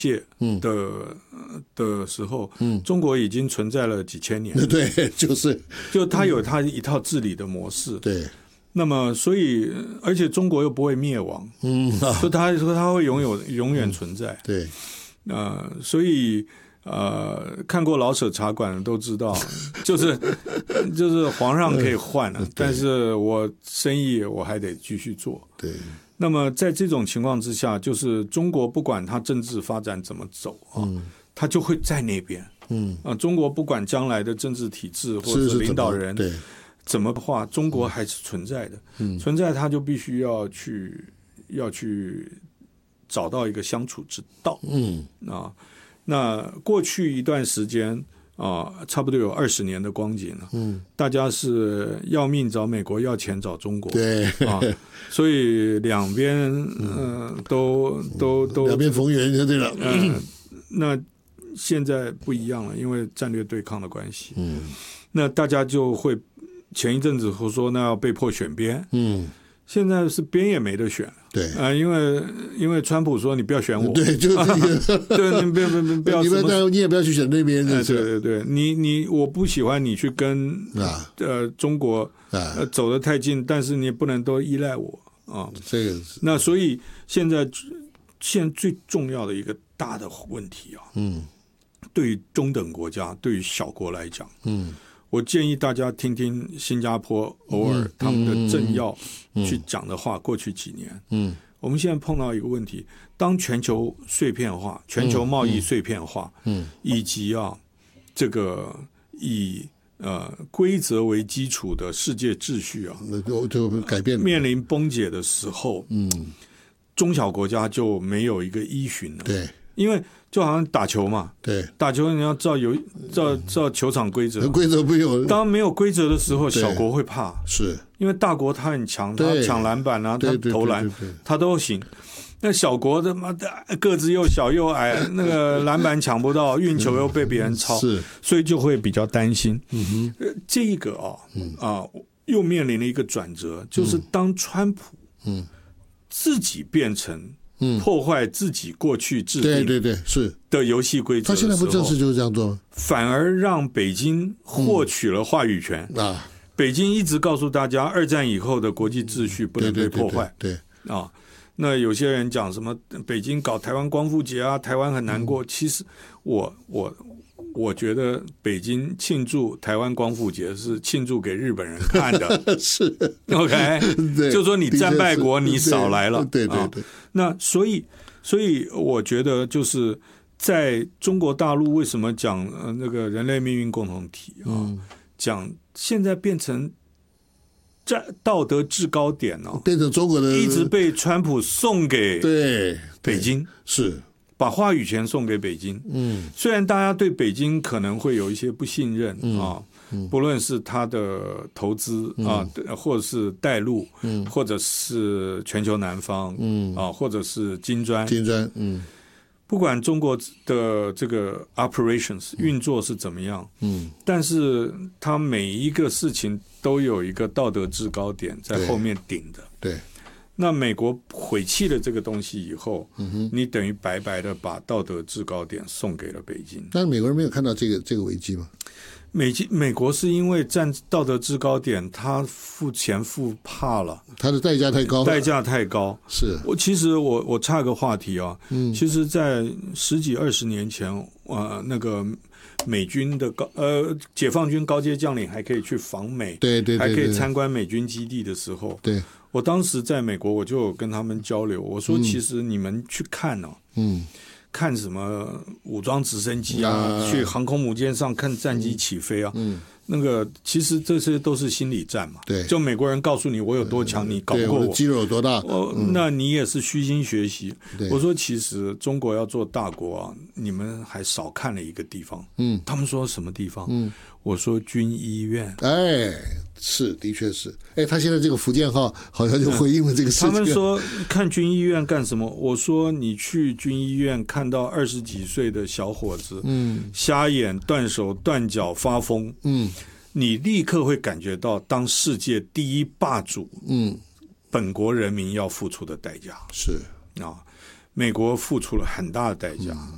界的时候，中国已经存在了几千年， 对，就它有它一套治理的模式， 对。 那么，所以，而且中国又不会灭亡，所以它会永远存在， 对， 所以看过老舍茶馆的都知道，就是皇上可以换了，但是我生意我还得继续做， 对。 那么在这种情况之下，就是中国不管它政治发展怎么走它就会在那边，中国不管将来的政治体制或者是领导人对。 怎么话，中国还是存在的，存在它就必须要去找到一个相处之道，那过去一段时间差不多有20年的光景了，大家是要命找美国，要钱找中国， 对所以两边都两边逢源就对了， 那现在不一样了，因为战略对抗的关系，那大家就会。前一阵子说那要被迫选边，现在是边也没得选， 对因为川普说你不要选我， 对，就这个， 对，你不要你也不要去选那边， 对，你我不喜欢你去跟中国走得太近，但是你也不能都依赖我这个是那所以现在最重要的一个大的问题对于中等国家，对于小国来讲，我建议大家听听新加坡偶尔他们的政要去讲的话，过去几年，我们现在碰到一个问题，当全球碎片化、全球贸易碎片化，以及这个以规则为基础的世界秩序就改变， 面临崩解的时候，中小国家就没有一个依循了， 对， 因为就好像打球嘛， 对， 打球你要照球场规则， 规则不有。 当没有规则的时候，小国会怕， 是因为大国他很强，他抢篮板他投篮，他都行。那小国的妈的个子又小又矮，那个篮板抢不到，运球又被别人抄， 是， 所以就会比较担心。这个又面临了一个转折，就是当川普自己变成。破坏自己过去制定是的游戏规则， 他现在不正是就是这样做吗？ 反而让北京获取了话语权北京一直告诉大家，2战以后的国际秩序不能被破坏。 对那有些人讲什么北京搞台湾光复节台湾很难过。其实我觉得北京庆祝台湾光复节是庆祝给日本人看的， 是 OK， 就说你战败国你少来了， 对。 那所以我觉得就是在中国大陆为什么讲那个人类命运共同体讲现在变成道德制高点变成中国的一直被川普送给北京， 是把话语权送给北京。虽然大家对北京可能会有一些不信任不论是他的投资或者是带路或者是全球南方或者是金砖，不管中国的这个 operations 运作是怎么样但是他每一个事情都有一个道德制高点在后面顶的。 对， 那美国毁弃了这个东西以后你等于白白的把道德制高点送给了北京。 但是美国人没有看到这个危机吗？ 美国是因为站道德制高点，他付钱付怕了， 他的代价太高，是。 其实我插个话题其实在10几20年前那个美军的解放军高阶将领还可以去访美， 对， 还可以参观美军基地的时候， 对， 我当时在美国我就有跟他们交流，我说其实你们去看看什么武装直升机去航空母舰上看战机起飞那个其实这些都是心理战嘛。 对， 就美国人告诉你我有多强，你搞不过我， 肌肉有多大， 那你也是虚心学习。我说其实中国要做大国你们还少看了一个地方。他们说什么地方？我说军医院。 是，的确是。他现在这个福建号好像就回应了这个事情。 他们说看军医院干什么？我说你去军医院看到20几岁的小伙子，瞎眼、断手、断脚、发疯，你立刻会感觉到当世界第一霸主，本国人民要付出的代价。 是美国付出了很大的代价。